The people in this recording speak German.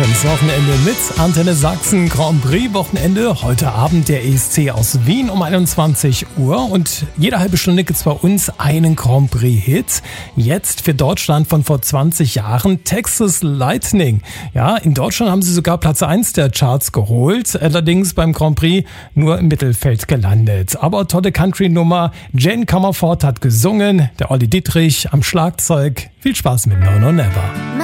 Schönes Wochenende mit Antenne Sachsen Grand Prix Wochenende. Heute Abend der ESC aus Wien um 21 Uhr und jede halbe Stunde gibt es bei uns einen Grand Prix Hit. Jetzt für Deutschland von vor 20 Jahren Texas Lightning. Ja, in Deutschland haben sie sogar Platz 1 der Charts geholt, allerdings beim Grand Prix nur im Mittelfeld gelandet. Aber tolle Country-Nummer. Jane Comerford hat gesungen, der Olli Dietrich am Schlagzeug. Viel Spaß mit No No Never.